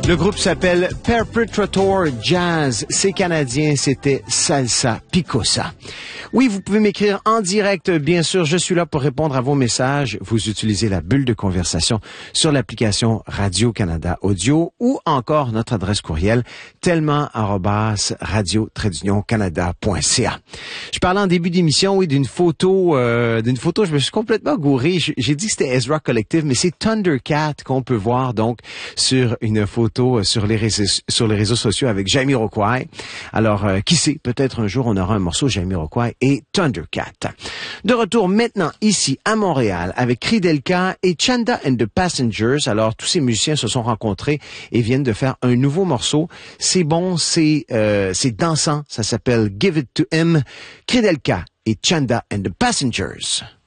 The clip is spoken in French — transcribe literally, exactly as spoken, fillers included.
Le groupe s'appelle Perpetrator Jazz. C'est canadien, c'était Salsa Picosa. Oui, vous pouvez m'écrire en direct, bien sûr. Je suis là pour répondre à vos messages. Vous utilisez la bulle de conversation sur l'application Radio-Canada Audio ou encore notre adresse courriel tellement arobase radio trait canada point c a. Je parlais en début d'émission, oui, d'une photo, euh, d'une photo. Je me suis complètement gouré. J'ai dit que c'était Ezra Collective, mais c'est Thundercat qu'on peut voir donc sur une photo sur les réseaux, sur les réseaux sociaux avec Jamiroquai. Alors, euh, qui sait, peut-être un jour on aura un morceau Jamiroquai et Thundercat. De retour maintenant ici à Montréal avec Kridelka et Chanda and the Passengers. Alors, tous ces musiciens se sont rencontrés et viennent de faire un nouveau morceau. C'est bon, c'est euh, c'est dansant. Ça s'appelle Give It To Him. Kridelka et Chanda and the Passengers.